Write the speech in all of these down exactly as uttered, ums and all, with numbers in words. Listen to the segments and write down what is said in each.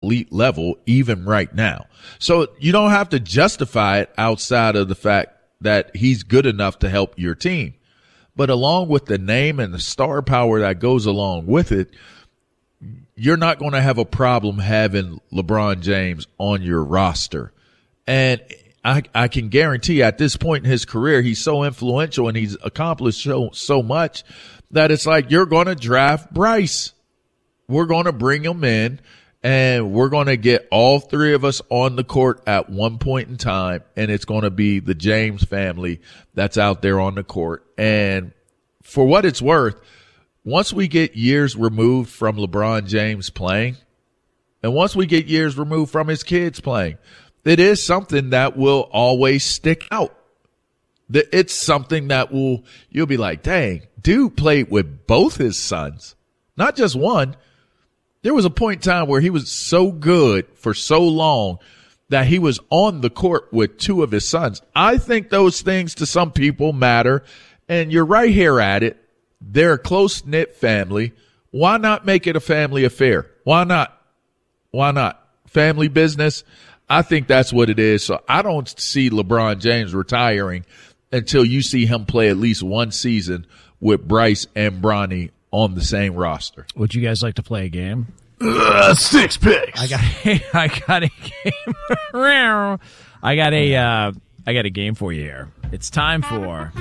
elite level even right now. So you don't have to justify it outside of the fact that he's good enough to help your team. But along with the name and the star power that goes along with it, you're not going to have a problem having LeBron James on your roster. And I, I can guarantee at this point in his career, he's so influential and he's accomplished so, so much that it's like, you're going to draft Bryce. We're going to bring him in and we're going to get all three of us on the court at one point in time. And it's going to be the James family that's out there on the court. And for what it's worth, once we get years removed from LeBron James playing, and once we get years removed from his kids playing, it is something that will always stick out. It's something that will, you'll be like, dang, dude played with both his sons, not just one. There was a point in time where he was so good for so long that he was on the court with two of his sons. I think those things to some people matter, and you're right here at it. They're a close-knit family. Why not make it a family affair? Why not? Why not? Family business? I think that's what it is. So I don't see LeBron James retiring until you see him play at least one season with Bryce and Bronny on the same roster. Would you guys like to play a game? Uh, six picks. I got a, I got a game. I got a uh, I got a game for you here. It's time for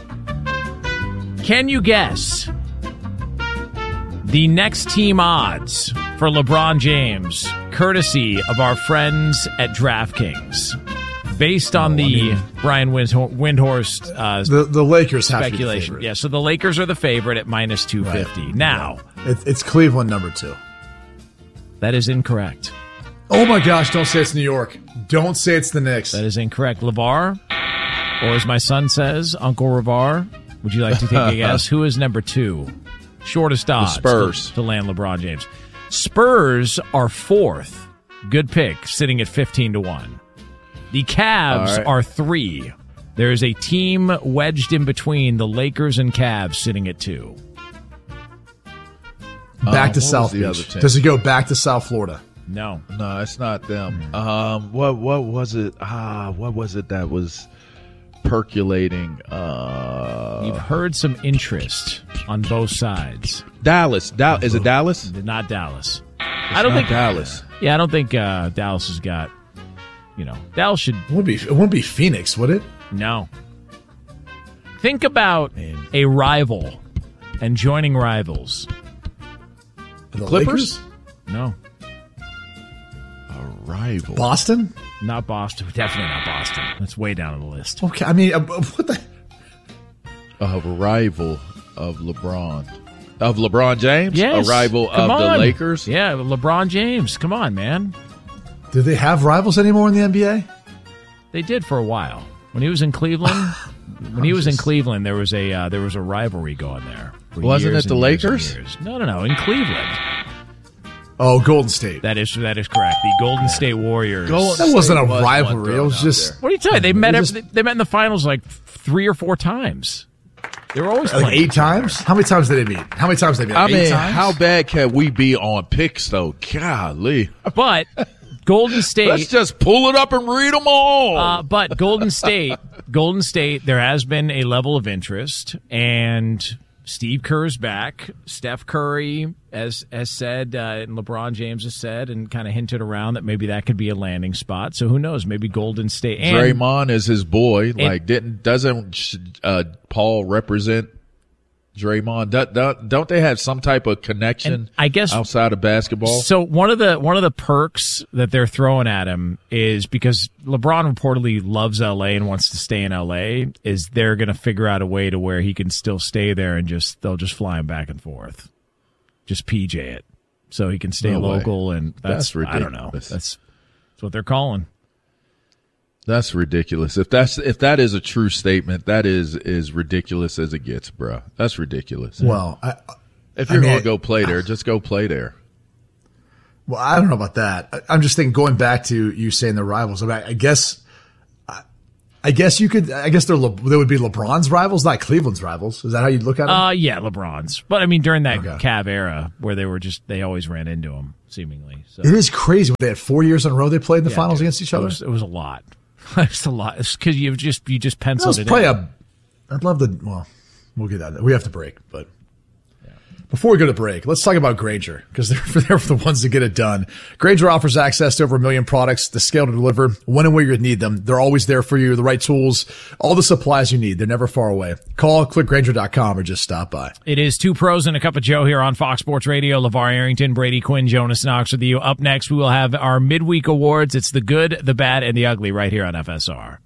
Can You Guess the next team odds for LeBron James, courtesy of our friends at DraftKings, based on the Brian Windhor- Windhorst uh, the the Lakers have speculation. To be the yeah, so the Lakers are the favorite at minus two fifty. Right. Now, it, it's Cleveland number two. That is incorrect. Oh my gosh! Don't say it's New York. Don't say it's the Knicks. That is incorrect. LeVar, or as my son says, Uncle Revar. Would you like to take a guess? Who is number two? Shortest odds the Spurs to, to land LeBron James. Spurs are fourth. Good pick, sitting at fifteen to one. The Cavs right. are three. There is a team wedged in between the Lakers and Cavs, sitting at two. Back um, to South Beach. Does it go back to South Florida? No, no, it's not them. Um, what what was it? Ah, what was it that was percolating? Uh, You've heard some interest on both sides. Dallas. Da- is it Dallas? Not Dallas. It's I don't not think Dallas. Yeah, I don't think uh, Dallas has got. You know, Dallas should. It wouldn't be. It wouldn't be Phoenix, would it? No. Think about a rival and joining rivals. The Clippers? Lakers? No. A rival. Boston? Not Boston. Definitely not Boston. That's way down on the list. Okay, I mean, uh, what the? A rival of LeBron. Of LeBron James? Yes. A rival Come of on. the Lakers? Yeah, LeBron James. Come on, man. Do they have rivals anymore in the N B A? They did for a while. When he was in Cleveland, when he was just... in Cleveland, there was a uh, there was a rivalry going there. for Wasn't years it the and years and Lakers? years. No, no, no. In Cleveland. Oh, Golden State. That is that is correct. The Golden State Warriors. Golden That wasn't a was rivalry. It was out just. there. What are you telling? They met. They Every, just- they met in the finals like three or four times. They were always Like playing eight each other. times? How many times did they meet? How many times did they meet? I Eight mean, times? how bad can we be on picks, though? Golly. But Golden State. Let's just pull it up and read them all. Uh, but Golden State, Golden State, there has been a level of interest, and Steve Kerr's back. Steph Curry has has said, uh, and LeBron James has said, and kind of hinted around that maybe that could be a landing spot. So who knows? Maybe Golden State. And, Draymond is his boy. Like, didn't doesn't uh, Paul represent Draymond? Don't, don't, don't they have some type of connection? I guess outside of basketball. So one of the one of the perks that they're throwing at him is because LeBron reportedly loves L A and wants to stay in L A. Is they're going to figure out a way to where he can still stay there and just they'll just fly him back and forth, just P J it, so he can stay No way. local. And that's, That's ridiculous. I don't know. That's that's what they're calling. That's ridiculous. If that's if that is a true statement, that is as ridiculous as it gets, bro. That's ridiculous. Well, I, if you're I mean, going to go play there, just go play there. Well, I don't know about that. I- I'm just thinking, going back to you saying the rivals. I, mean, I guess I, I guess you could. I guess they're Le, they would be LeBron's rivals, not Cleveland's rivals. Is that how you'd look at them? Uh, yeah, LeBron's. But I mean, during that Okay. Cav era, where they were just they always ran into him, seemingly. So It is crazy. They had four years in a row they played in the yeah, finals dude, against each it other. was, it was a lot. It's a lot. It's because you just you just That penciled was it probably in. a. I'd love to. Well, we'll get that. We have to break, but. Before we go to break, let's talk about Grainger, because they're there for the ones that get it done. Grainger offers access to over a million products, the scale to deliver when and where you need them. They're always there for you, the right tools, all the supplies you need. They're never far away. Call, click Grainger dot com, or just stop by. It is Two Pros and a Cup of Joe here on Fox Sports Radio. LeVar Arrington, Brady Quinn, Jonas Knox with you. Up next, we will have our midweek awards. It's the good, the bad, and the ugly right here on F S R.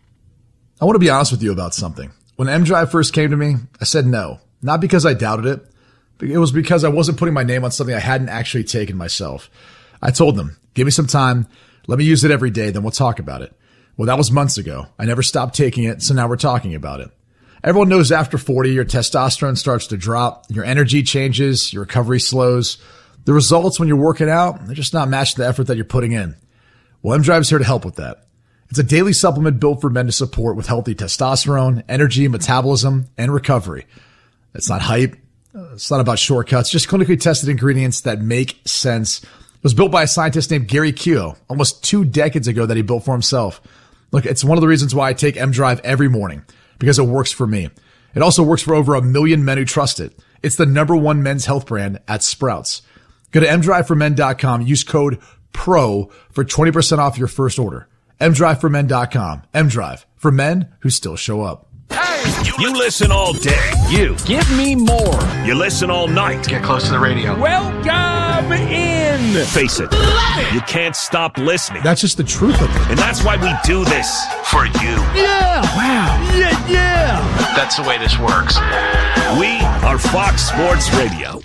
I want to be honest with you about something. When M-Drive first came to me, I said no. Not because I doubted it. It was because I wasn't putting my name on something I hadn't actually taken myself. I told them, give me some time. Let me use it every day. Then we'll talk about it. Well, that was months ago. I never stopped taking it. So now we're talking about it. Everyone knows after forty, your testosterone starts to drop. Your energy changes. Your recovery slows. The results when you're working out, they're just not matching the effort that you're putting in. Well, M-Drive is here to help with that. It's a daily supplement built for men to support with healthy testosterone, energy, metabolism, and recovery. It's not hype. It's not about shortcuts, just clinically tested ingredients that make sense. It was built by a scientist named Gary Keogh almost two decades ago that he built for himself. Look, it's one of the reasons why I take M-Drive every morning, because it works for me. It also works for over a million men who trust it. It's the number one men's health brand at Sprouts. Go to M drive for men dot com. Use code PRO for twenty percent off your first order. M drive for men dot com. M-Drive for men who still show up. You, you listen all day. You. Give me more. You listen all night. Get close to the radio. Welcome in. Face it. You can't stop listening. That's just the truth of it. And that's why we do this. For you. Yeah. Wow. Yeah, yeah. That's the way this works. We are Fox Sports Radio.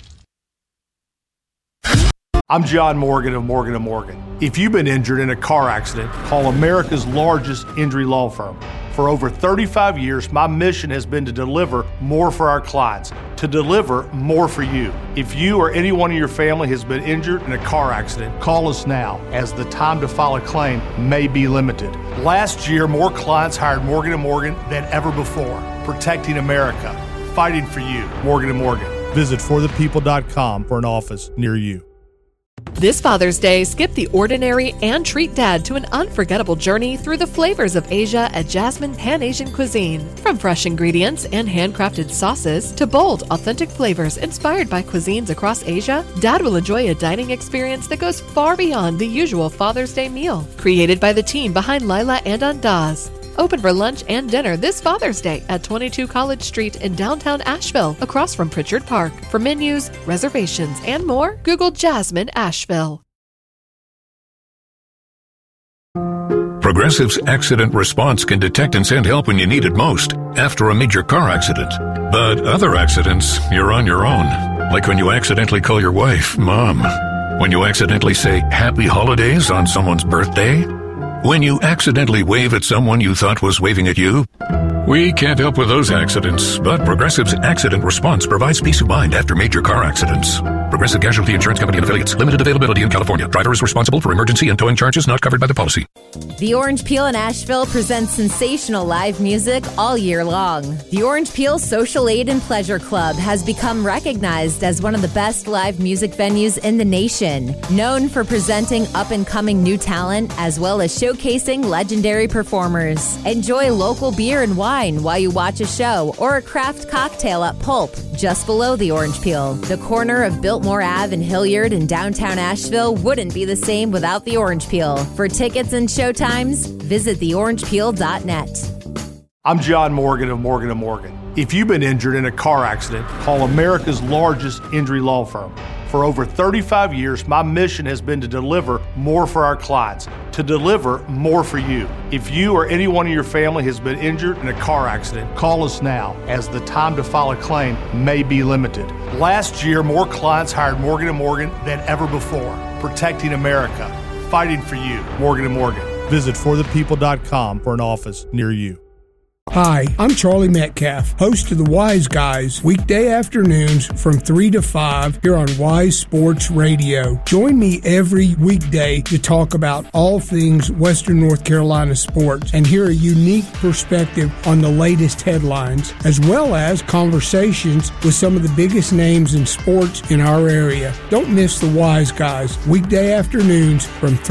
I'm John Morgan of Morgan and Morgan. If you've been injured in a car accident, call America's largest injury law firm. For over thirty-five years, my mission has been to deliver more for our clients, to deliver more for you. If you or anyone in your family has been injured in a car accident, call us now, as the time to file a claim may be limited. Last year, more clients hired Morgan and Morgan than ever before, protecting America, fighting for you. Morgan and Morgan. Visit for the people dot com for an office near you. This Father's Day, skip the ordinary and treat Dad to an unforgettable journey through the flavors of Asia at Jasmine Pan-Asian Cuisine. From fresh ingredients and handcrafted sauces to bold, authentic flavors inspired by cuisines across Asia, Dad will enjoy a dining experience that goes far beyond the usual Father's Day meal. Created by the team behind Lila and Andaz. Open for lunch and dinner this Father's Day at twenty-two College Street in downtown Asheville, across from Pritchard Park. For menus, reservations, and more, Google Jasmine Asheville. Progressive's accident response can detect and send help when you need it most, after a major car accident. But other accidents, you're on your own. Like when you accidentally call your wife Mom. When you accidentally say Happy Holidays on someone's birthday. When you accidentally wave at someone you thought was waving at you. We can't help with those accidents, but Progressive's accident response provides peace of mind after major car accidents. Progressive Casualty Insurance Company and Affiliates. Limited availability in California. Driver is responsible for emergency and towing charges not covered by the policy. The Orange Peel in Asheville presents sensational live music all year long. The Orange Peel Social Aid and Pleasure Club has become recognized as one of the best live music venues in the nation. Known for presenting up-and-coming new talent as well as showcasing legendary performers. Enjoy local beer and wine while you watch a show or a craft cocktail at Pulp, just below the Orange Peel. The corner of Biltmore Avenue and Hilliard in downtown Asheville wouldn't be the same without the Orange Peel. For tickets and showtimes, visit the orange peel dot net. I'm John Morgan of Morgan and Morgan. If you've been injured in a car accident, call America's largest injury law firm. For over thirty-five years, my mission has been to deliver more for our clients, to deliver more for you. If you or anyone in your family has been injured in a car accident, call us now, as the time to file a claim may be limited. Last year, more clients hired Morgan and Morgan than ever before, protecting America, fighting for you. Morgan and Morgan. Visit for the people dot com for an office near you. Hi, I'm Charlie Metcalf, host of the Wise Guys, weekday afternoons from three to five here on Wise Sports Radio. Join me every weekday to talk about all things Western North Carolina sports and hear a unique perspective on the latest headlines, as well as conversations with some of the biggest names in sports in our area. Don't miss the Wise Guys, weekday afternoons from